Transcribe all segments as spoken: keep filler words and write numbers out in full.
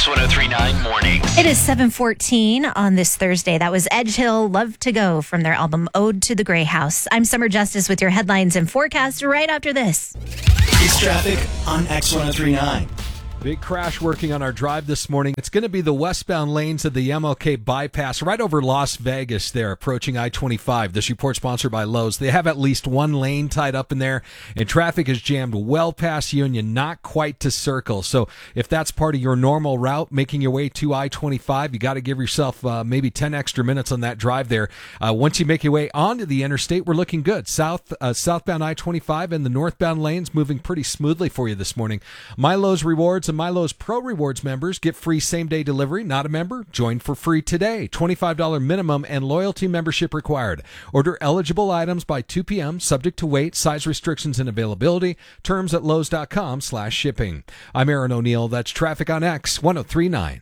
X one oh three point nine Mornings. It is seven fourteen on this Thursday. That was Edge Hill, Love to Go from their album Ode to the Grey House. I'm Summer Justice with your headlines and forecast right after this. It's traffic on X one oh three point nine. Big crash working on our drive this morning. It's going to be the westbound lanes of the M L K bypass right over Las Vegas there, approaching I twenty-five. This report sponsored by Lowe's. They have at least one lane tied up in there, and traffic is jammed well past Union, not quite to Circle. So if that's part of your normal route, making your way to I twenty-five, you got to give yourself uh, maybe ten extra minutes on that drive there. Uh, once you make your way onto the interstate, we're looking good. South uh, southbound I twenty-five and the northbound lanes moving pretty smoothly for you this morning. My Lowe's Rewards and MyLowe's Pro Rewards members get free same-day delivery. Not a member? Join for free today. twenty-five dollars minimum and loyalty membership required. Order eligible items by two p.m., subject to weight, size restrictions, and availability. Terms at lowes.com slash shipping. I'm Aaron O'Neill. That's traffic on X one oh three point nine.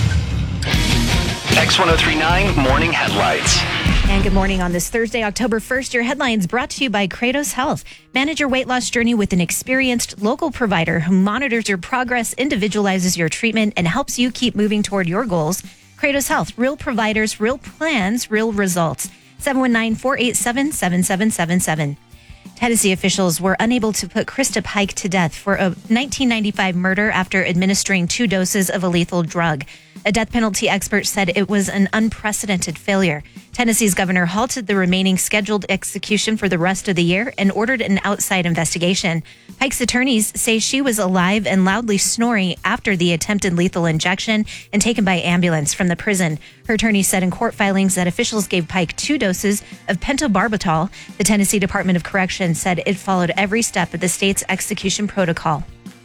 X one oh three point nine Morning Headlights. And good morning on this Thursday, October first. Your headlines brought to you by Kratos Health. Manage your weight loss journey with an experienced local provider who monitors your progress, individualizes your treatment, and helps you keep moving toward your goals. Kratos Health, real providers, real plans, real results. seven one nine, four eight seven, seven seven seven seven. Tennessee officials were unable to put Krista Pike to death for a nineteen ninety-five murder after administering two doses of a lethal drug. A death penalty expert said it was an unprecedented failure. Tennessee's governor halted the remaining scheduled execution for the rest of the year and ordered an outside investigation. Pike's attorneys say she was alive and loudly snoring after the attempted lethal injection and taken by ambulance from the prison. Her attorney said in court filings that officials gave Pike two doses of pentobarbital. The Tennessee Department of Corrections said it followed every step of the state's execution protocol.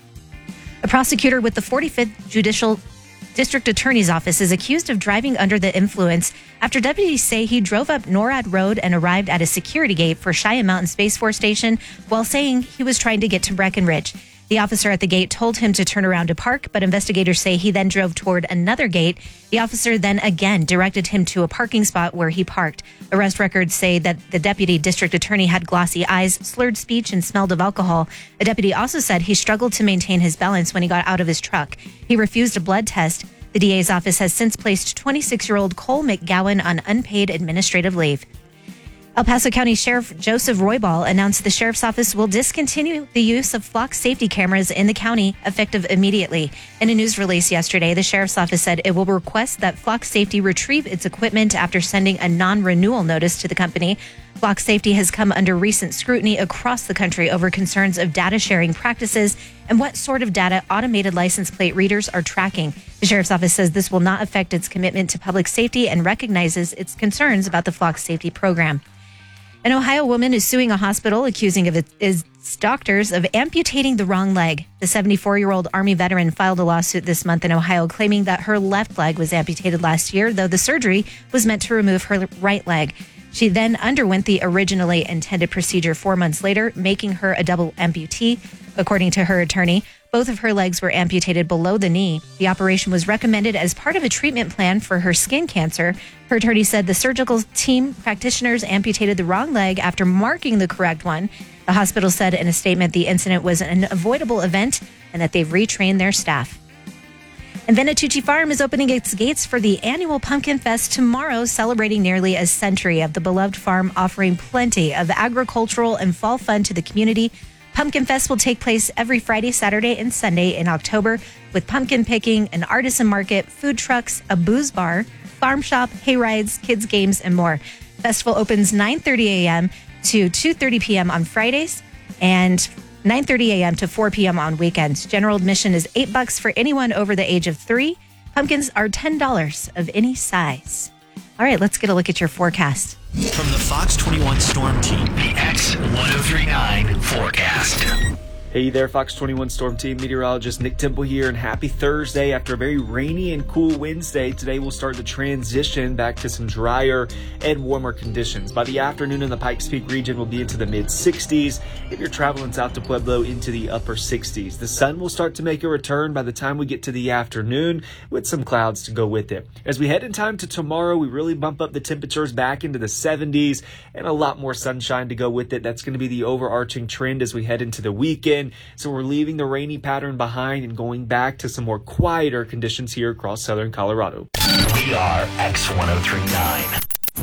A prosecutor with the forty-fifth Judicial District Attorney's Office is accused of driving under the influence after deputies say he drove up NORAD Road and arrived at a security gate for Cheyenne Mountain Space Force Station while saying he was trying to get to Breckenridge. The officer at the gate told him to turn around to park, but investigators say he then drove toward another gate. The officer then again directed him to a parking spot where he parked. Arrest records say that the deputy district attorney had glossy eyes, slurred speech, and smelled of alcohol. A deputy also said he struggled to maintain his balance when he got out of his truck. He refused a blood test. The D A's office has since placed twenty-six-year-old Cole McGowan on unpaid administrative leave. El Paso County Sheriff Joseph Roybal announced the sheriff's office will discontinue the use of flock safety cameras in the county effective immediately. In a news release yesterday, the sheriff's office said it will request that Flock Safety retrieve its equipment after sending a non-renewal notice to the company. Flock Safety has come under recent scrutiny across the country over concerns of data sharing practices and what sort of data automated license plate readers are tracking. The sheriff's office says this will not affect its commitment to public safety and recognizes its concerns about the Flock Safety program. An Ohio woman is suing a hospital accusing of its doctors of amputating the wrong leg. The seventy-four-year-old Army veteran filed a lawsuit this month in Ohio claiming that her left leg was amputated last year, though the surgery was meant to remove her right leg. She then underwent the originally intended procedure four months later, making her a double amputee. According to her attorney, both of her legs were amputated below the knee. The operation was recommended as part of a treatment plan for her skin cancer. Her attorney said the surgical team practitioners amputated the wrong leg after marking the correct one. The hospital said in a statement the incident was an avoidable event and that they've retrained their staff. And Venatucci Farm is opening its gates for the annual Pumpkin Fest tomorrow, celebrating nearly a century of the beloved farm, offering plenty of agricultural and fall fun to the community. Pumpkin Fest will take place every Friday, Saturday, and Sunday in October with pumpkin picking, an artisan market, food trucks, a booze bar, farm shop, hay rides, kids games, and more. Festival opens nine thirty a.m. to two thirty p.m. on Fridays and nine thirty a.m. to four p.m. on weekends. General admission is eight bucks for anyone over the age of three. Pumpkins are ten dollars of any size. All right, let's get a look at your forecast. From the Fox twenty-one Storm Team, The X one oh three point nine Forecast. Hey there, Fox twenty-one Storm Team meteorologist Nick Temple here, and happy Thursday. After a very rainy and cool Wednesday, today we'll start the transition back to some drier and warmer conditions. By the afternoon in the Pikes Peak region, we'll be into the mid sixties. If you're traveling south to Pueblo, into the upper sixties. The sun will start to make a return by the time we get to the afternoon, with some clouds to go with it. As we head in time to tomorrow, we really bump up the temperatures back into the seventies and a lot more sunshine to go with it. That's going to be the overarching trend as we head into the weekend. weekend. So we're leaving the rainy pattern behind and going back to some more quieter conditions here across southern Colorado. We are X ten thirty-nine.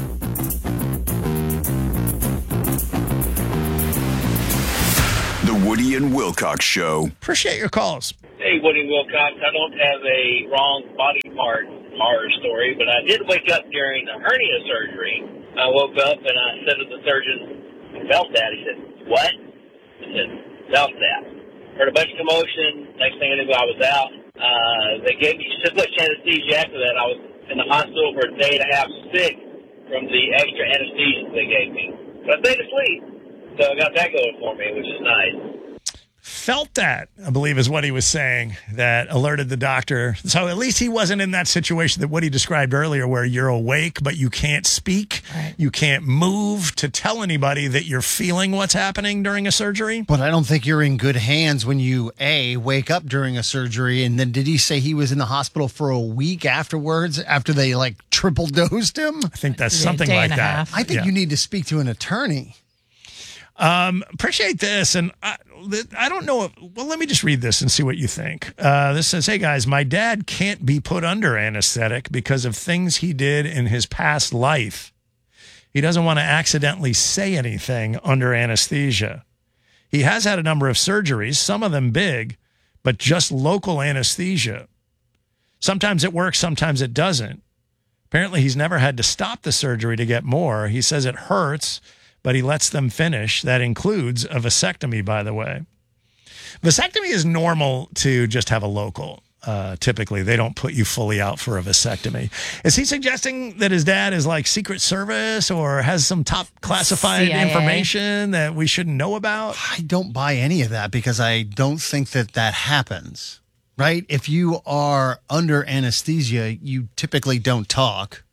The Woody and Wilcox Show. Appreciate your calls. Hey, Woody Wilcox. I don't have a wrong body part horror story, but I did wake up during a hernia surgery. I woke up and I said to the surgeon, I felt that. He said, what? I said, felt that. Heard a bunch of commotion. Next thing I knew, I was out. Uh, they gave me so much anesthesia after that. I was in the hospital for a day and a half sick from the extra anesthesia they gave me. But I stayed asleep, so I got that going for me, which is nice. Felt that, I believe, is what he was saying, that alerted the doctor. So at least he wasn't in that situation that Woody described earlier where you're awake, but you can't speak. Right. You can't move to tell anybody that you're feeling what's happening during a surgery. But I don't think you're in good hands when you, A, wake up during a surgery. And then did he say he was in the hospital for a week afterwards after they, like, triple dosed him? I think that's something like that. Half. I think yeah. you need to speak to an attorney. Um, appreciate this. And I, I don't know. If, well, let me just read this and see what you think. Uh, this says, hey, guys, my dad can't be put under anesthetic because of things he did in his past life. He doesn't want to accidentally say anything under anesthesia. He has had a number of surgeries, some of them big, but just local anesthesia. Sometimes it works, sometimes it doesn't. Apparently, he's never had to stop the surgery to get more. He says it hurts, but he lets them finish. That includes a vasectomy, by the way. Vasectomy is normal to just have a local. Uh, typically, they don't put you fully out for a vasectomy. Is he suggesting that his dad is like Secret Service or has some top classified C I A information that we shouldn't know about? I don't buy any of that because I don't think that that happens, right? If you are under anesthesia, you typically don't talk.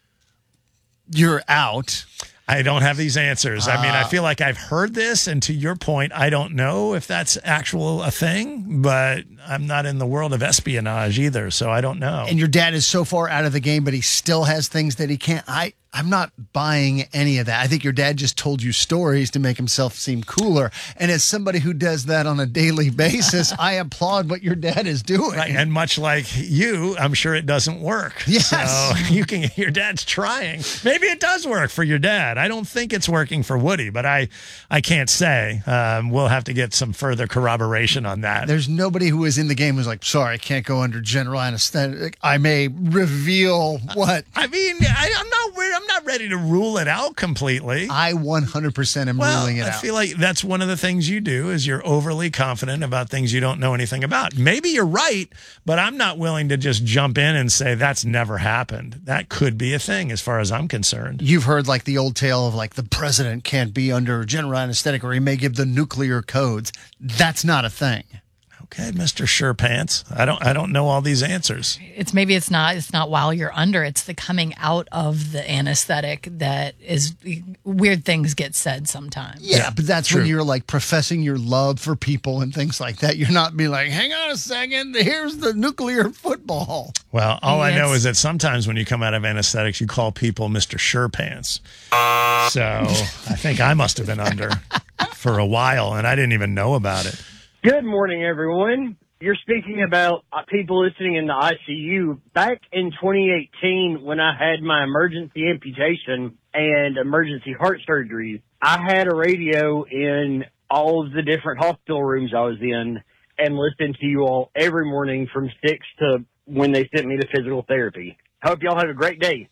You're out. I don't have these answers. I mean, I feel like I've heard this, and to your point, I don't know if that's actual a thing, but I'm not in the world of espionage either, so I don't know. And your dad is so far out of the game, but he still has things that he can't. I, I'm not buying any of that. I think your dad just told you stories to make himself seem cooler. And as somebody who does that on a daily basis, I applaud what your dad is doing. Right. And much like you, I'm sure it doesn't work. Yes. So you can, your dad's trying. Maybe it does work for your dad. I don't think it's working for Woody, but I, I can't say. Um, we'll have to get some further corroboration on that. There's nobody who was in the game who's like, sorry, I can't go under general anesthetic. I may reveal what. I mean, I, I'm not weird. I'm not ready to rule it out completely. I one hundred percent am well, ruling it I out. I feel like that's one of the things you do is you're overly confident about things you don't know anything about. Maybe you're right, but I'm not willing to just jump in and say that's never happened. That could be a thing as far as I'm concerned. You've heard like the old tale of like the president can't be under general anesthetic or he may give the nuclear codes. That's not a thing. Okay, Mister Surepants. I don't I don't know all these answers. It's maybe it's not it's not while you're under, it's the coming out of the anesthetic that is weird things get said sometimes. Yeah, but that's True. when you're like professing your love for people and things like that. You're not being like, hang on a second, here's the nuclear football. Well, all I know Yes. is that sometimes when you come out of anesthetics, you call people Mister Surepants. So I think I must have been under for a while, and I didn't even know about it. Good morning, everyone. You're speaking about uh, people listening in the I C U. Back in twenty eighteen, when I had my emergency amputation and emergency heart surgeries, I had a radio in all of the different hospital rooms I was in and listened to you all every morning from six to when they sent me to physical therapy. Hope y'all have a great day.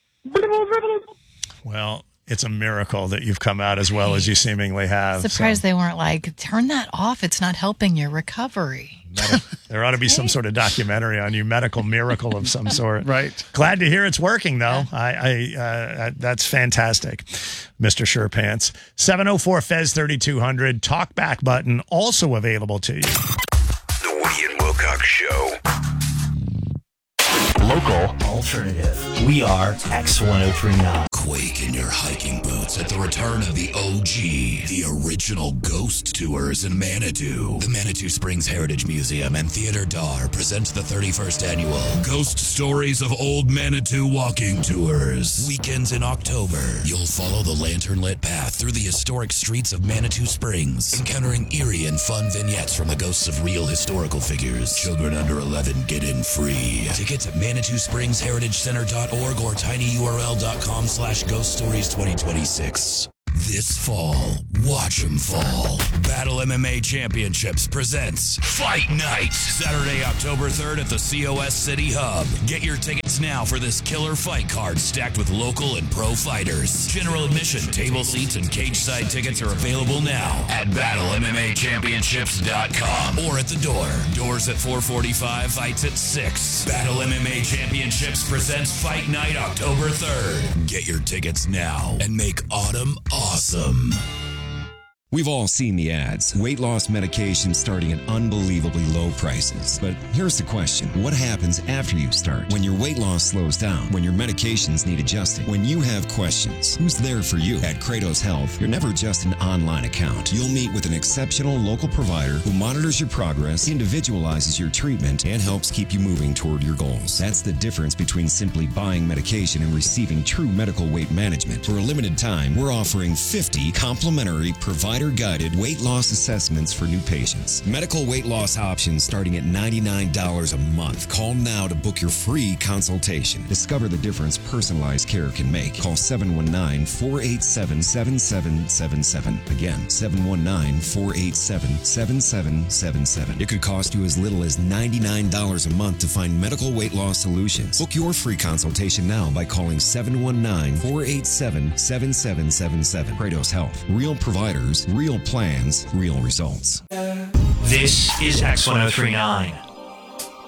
Well, it's a miracle that you've come out as well as you seemingly have. Surprised so. they weren't like, turn that off. It's not helping your recovery. Medi- there ought to be some sort of documentary on you, medical miracle of some sort. Right. Glad to hear it's working, though. I, I uh, that's fantastic, Mister Surepants. seven oh four F E Z thirty-two hundred, talkback button, also available to you. The Woody and Wilcox Show. local alternative. We are X ten thirty-nine. Quake in your hiking boots at the return of the O G, the original ghost tours in Manitou. The Manitou Springs Heritage Museum and Theater Dar present the thirty-first annual Ghost Stories of Old Manitou Walking Tours. Weekends in October, you'll follow the lantern-lit path through the historic streets of Manitou Springs, encountering eerie and fun vignettes from the ghosts of real historical figures. Children under eleven get in free. Tickets at manitou springs heritage center dot org or tinyurl.com slash ghost stories 2026. This fall, watch 'em fall. Battle M M A Championships presents Fight Night, Saturday, October third at the C O S City Hub. Get your tickets now for this killer fight card stacked with local and pro fighters. General admission, table seats, and cage side tickets are available now at battle m m a championships dot com or at the door. Doors at four forty-five, fights at six. Battle M M A Championships presents Fight Night, October third. Get your tickets now and make autumn awesome. We've all seen the ads. Weight loss medication starting at unbelievably low prices. But here's the question. What happens after you start? When your weight loss slows down? When your medications need adjusting? When you have questions? Who's there for you? At Kratos Health, you're never just an online account. You'll meet with an exceptional local provider who monitors your progress, individualizes your treatment, and helps keep you moving toward your goals. That's the difference between simply buying medication and receiving true medical weight management. For a limited time, we're offering fifty complimentary provider guided weight loss assessments for new patients. Medical weight loss options starting at ninety-nine dollars a month. Call now to book your free consultation. Discover the difference personalized care can make. Call seven one nine, four eight seven, seven seven seven seven. Again, seven one nine, four eight seven, seven seven seven seven. It could cost you as little as ninety-nine dollars a month to find medical weight loss solutions. Book your free consultation now by calling seven one nine, four eight seven, seven seven seven seven. Kratos Health. Real providers, real plans, real results. This is X ten thirty-nine.